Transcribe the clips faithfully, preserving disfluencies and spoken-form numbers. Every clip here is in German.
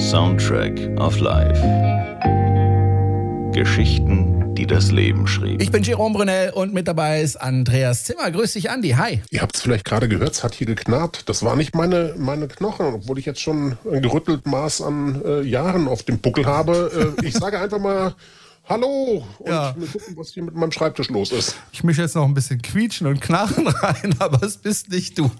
Soundtrack of Life. Geschichten, die das Leben schrieb. Ich bin Jerome Brunel und mit dabei ist Andreas Zimmer. Grüß dich, Andi. Hi. Ihr habt es vielleicht gerade gehört, es hat hier geknarrt. Das war nicht meine, meine Knochen, obwohl ich jetzt schon ein gerüttelt Maß an äh, Jahren auf dem Buckel habe. Äh, ich sage einfach mal Hallo und Ja. wir gucken, was hier mit meinem Schreibtisch los ist. Ich mische jetzt noch ein bisschen Quietschen und Knarren rein, aber es bist nicht du.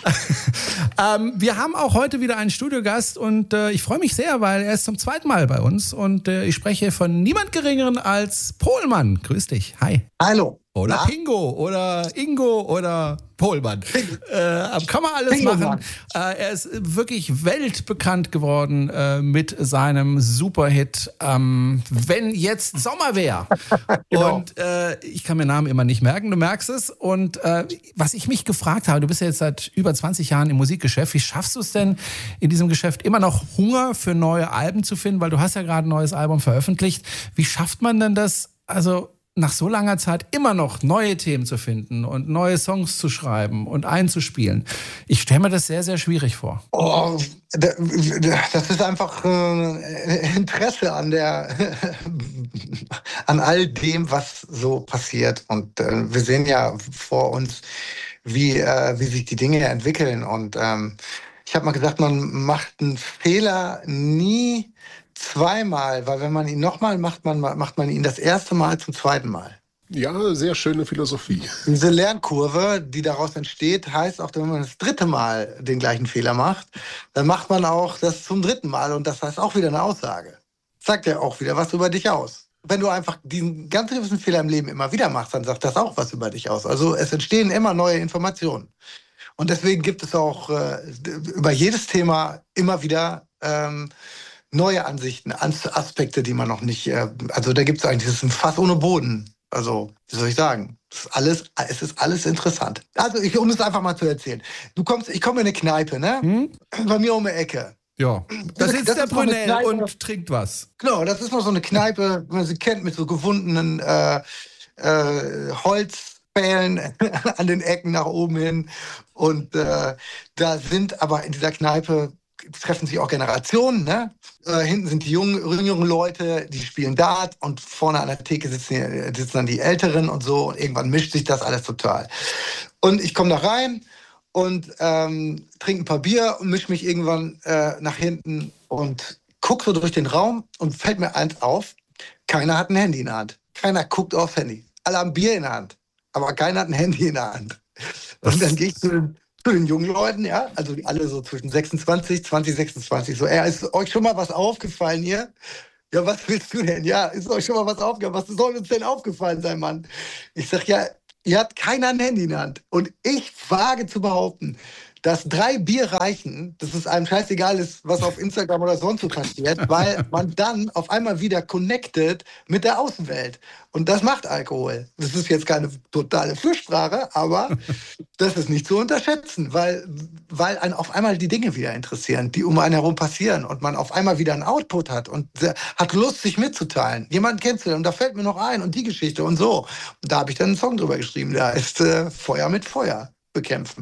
ähm, wir haben auch heute wieder einen Studiogast und äh, ich freue mich sehr, weil er ist zum zweiten Mal bei uns und äh, ich spreche von niemand Geringeren als Pohlmann. Grüß dich. Hi. Hallo. Oder Na? Pingo oder Ingo oder Pohlmann. Äh, kann man alles Pingo, machen. Mann. Äh, er ist wirklich weltbekannt geworden äh, mit seinem Superhit ähm, Wenn jetzt Sommer wär. Genau. Und äh, ich kann mir Namen immer nicht merken, du merkst es. Und äh, was ich mich gefragt habe, du bist ja jetzt seit über zwanzig Jahren im Musikgeschäft, wie schaffst du es denn in diesem Geschäft immer noch Hunger für neue Alben zu finden? Weil du hast ja gerade ein neues Album veröffentlicht. Wie schafft man denn das, also nach so langer Zeit immer noch neue Themen zu finden und neue Songs zu schreiben und einzuspielen? Ich stelle mir das sehr, sehr schwierig vor. Oh, da- das ist einfach äh, Interesse an der, an all dem, was so passiert. Und äh, wir sehen ja vor uns, wie, äh, wie sich die Dinge entwickeln. Und ähm, ich habe mal gesagt, man macht einen Fehler nie zweimal, weil wenn man ihn nochmal macht, man, macht man ihn das erste Mal zum zweiten Mal. Ja, sehr schöne Philosophie. Diese Lernkurve, die daraus entsteht, heißt auch, wenn man das dritte Mal den gleichen Fehler macht, dann macht man auch das zum dritten Mal und das heißt auch wieder eine Aussage. Sagt ja auch wieder was über dich aus. Wenn du einfach diesen ganz gewissen Fehler im Leben immer wieder machst, dann sagt das auch was über dich aus. Also es entstehen immer neue Informationen. Und deswegen gibt es auch äh, über jedes Thema immer wieder ähm, neue Ansichten, As- Aspekte, die man noch nicht, äh, also da gibt es eigentlich, das ist ein Fass ohne Boden. Also, wie soll ich sagen? Es ist alles, es ist alles interessant. Also, ich, um es einfach mal zu erzählen. Du kommst, ich komme in eine Kneipe, ne? Hm? Bei mir um die Ecke. Ja, da Das- sitzt das der ist noch eine Brunel Kneipe. und trinkt was. Genau, das ist noch so eine Kneipe, wie man sie kennt, mit so gewundenen äh, äh, Holzpfählen an den Ecken nach oben hin. Und äh, da sind aber in dieser Kneipe treffen sich auch Generationen. Ne? Äh, hinten sind die jungen, jüngeren Leute, die spielen Dart und vorne an der Theke sitzen, die, sitzen dann die Älteren und so. Und irgendwann mischt sich das alles total. Und ich komme da rein und ähm, trinke ein paar Bier und mische mich irgendwann äh, nach hinten und gucke so durch den Raum und fällt mir eins auf, keiner hat ein Handy in der Hand. Keiner guckt aufs Handy. Alle haben Bier in der Hand, aber keiner hat ein Handy in der Hand. Und dann gehe ich zu den, zu den jungen Leuten, ja, also die alle so zwischen sechsundzwanzig, zwanzig, sechsundzwanzig, so, ey, ist euch schon mal was aufgefallen hier? Ja, was willst du denn? Ja, ist euch schon mal was aufgefallen? Was soll uns denn aufgefallen sein, Mann? Ich sag, ja, ihr habt keiner ein Handy in der Hand. Und ich wage zu behaupten, dass drei Bier reichen, dass es einem scheißegal ist, was auf Instagram oder sonst so passiert, weil man dann auf einmal wieder connected mit der Außenwelt. Und das macht Alkohol. Das ist jetzt keine totale Fürsprache, aber das ist nicht zu unterschätzen, weil, weil einen auf einmal die Dinge wieder interessieren, die um einen herum passieren und man auf einmal wieder einen Output hat und hat Lust, sich mitzuteilen. Jemanden kennenzulernen und da fällt mir noch ein und die Geschichte und so. Und da habe ich dann einen Song drüber geschrieben, der heißt äh, Feuer mit Feuer bekämpfen.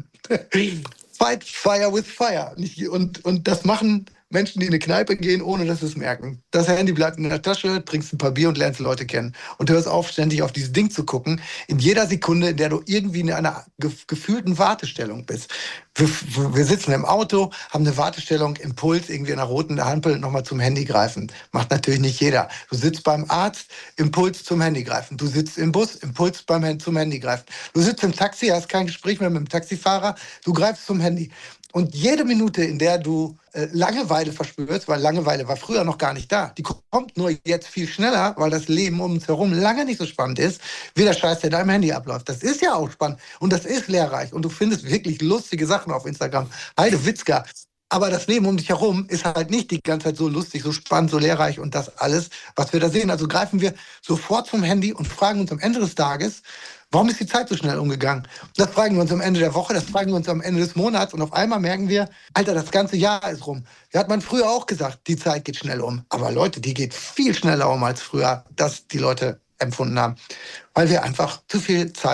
Fight Fire with Fire. Nicht- Und, und das machen Menschen, die in eine Kneipe gehen, ohne dass sie es merken. Das Handy bleibt in der Tasche, trinkst ein paar Bier und lernst Leute kennen. Und hörst auf, ständig auf dieses Ding zu gucken, in jeder Sekunde, in der du irgendwie in einer ge gefühlten Wartestellung bist. Wir, wir sitzen im Auto, haben eine Wartestellung, Impuls, irgendwie in einer roten Ampel nochmal zum Handy greifen. Macht natürlich nicht jeder. Du sitzt beim Arzt, Impuls zum Handy greifen. Du sitzt im Bus, Impuls beim Hand- zum Handy greifen. Du sitzt im Taxi, hast kein Gespräch mehr mit dem Taxifahrer, du greifst zum Handy. Und jede Minute, in der du äh, Langeweile verspürst, weil Langeweile war früher noch gar nicht da, die kommt nur jetzt viel schneller, weil das Leben um uns herum lange nicht so spannend ist, wie der Scheiß, der da im Handy abläuft. Das ist ja auch spannend und das ist lehrreich und du findest wirklich lustige Sachen auf Instagram. Heide Witzka. Aber das Leben um dich herum ist halt nicht die ganze Zeit so lustig, so spannend, so lehrreich und das alles, was wir da sehen. Also greifen wir sofort zum Handy und fragen uns am Ende des Tages, warum ist die Zeit so schnell umgegangen? Das fragen wir uns am Ende der Woche, das fragen wir uns am Ende des Monats und auf einmal merken wir, Alter, das ganze Jahr ist rum. Da hat man früher auch gesagt, die Zeit geht schnell um. Aber Leute, die geht viel schneller um als früher, das die Leute empfunden haben. Weil wir einfach zu viel Zeit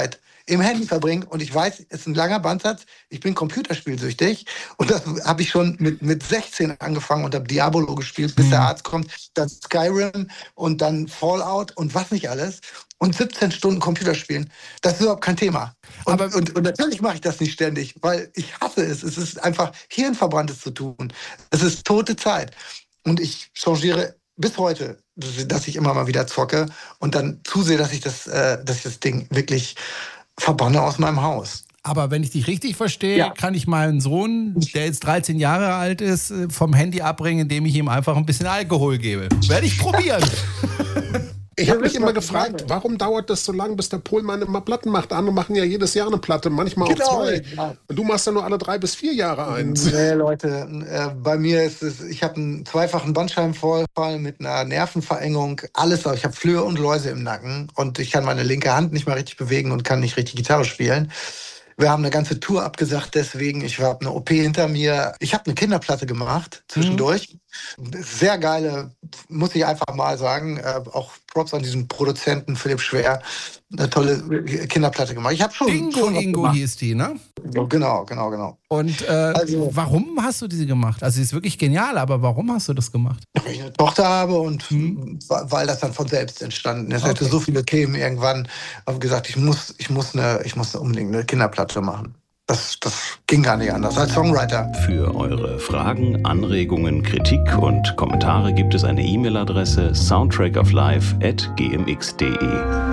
im Handy verbringe. Und ich weiß, es ist ein langer Bandsatz, ich bin computerspielsüchtig. Und das habe ich schon mit, mit sechzehn angefangen und habe Diablo gespielt, bis der Arzt kommt, dann Skyrim und dann Fallout und was nicht alles. Und siebzehn Stunden Computerspielen, das ist überhaupt kein Thema. Und, Aber und, und natürlich mache ich das nicht ständig, weil ich hasse es. Es ist einfach Hirnverbranntes zu tun. Es ist tote Zeit. Und ich changiere bis heute, dass ich immer mal wieder zocke und dann zusehe, dass ich das, äh, dass ich das Ding wirklich verbanne aus meinem Haus. Aber wenn ich dich richtig verstehe, Ja. kann ich meinen Sohn, der jetzt dreizehn Jahre alt ist, vom Handy abbringen, indem ich ihm einfach ein bisschen Alkohol gebe. Werde ich probieren. Ich habe mich wissen, immer was ich gefragt, meine. warum dauert das so lange, bis der Pohlmann immer Platten macht? Andere machen ja jedes Jahr eine Platte, manchmal Genau, auch zwei. ja. Und du machst ja nur alle drei bis vier Jahre eins. Nee, Leute, äh, bei mir ist es, ich habe einen zweifachen Bandscheibenvorfall mit einer Nervenverengung, alles, aber ich habe Flöhe und Läuse im Nacken und ich kann meine linke Hand nicht mehr richtig bewegen und kann nicht richtig Gitarre spielen. Wir haben eine ganze Tour abgesagt deswegen. Ich habe eine O P hinter mir. Ich habe eine Kinderplatte gemacht zwischendurch. Sehr geile, muss ich einfach mal sagen. Äh, auch Props an diesen Produzenten Philipp Schwer. Eine tolle Kinderplatte gemacht. Ich habe schon, Dingo schon was Ingo gemacht. hieß die, ne? Genau, genau, genau. Und äh, Also- warum hast du diese gemacht? Also sie ist wirklich genial, aber warum hast du das gemacht? Weil ich eine Tochter habe und weil das dann von selbst entstanden ist. Ich hatte Okay. so viele Themen irgendwann, habe gesagt, ich muss, ich muss eine, ich muss unbedingt eine Kinderplatte machen. Das, das ging gar nicht anders als Songwriter. Für eure Fragen, Anregungen, Kritik und Kommentare gibt es eine E-Mail-Adresse soundtrackoflife at gmx punkt de.